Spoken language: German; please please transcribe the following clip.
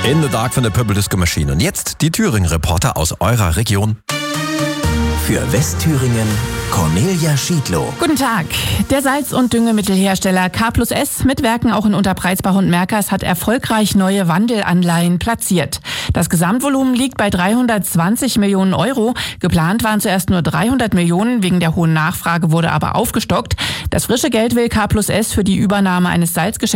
In the Dark von der Purple Disco Machine. Und jetzt die Thüringen-Reporter aus eurer Region. Für Westthüringen Cornelia Schiedlow. Guten Tag. Der Salz- und Düngemittelhersteller K+S mit Werken auch in Unterpreizbach und Merkers hat erfolgreich neue Wandelanleihen platziert. Das Gesamtvolumen liegt bei 320 Millionen Euro. Geplant waren zuerst nur 300 Millionen. Wegen der hohen Nachfrage wurde aber aufgestockt. Das frische Geld will K+S für die Übernahme eines Salzgeschäfts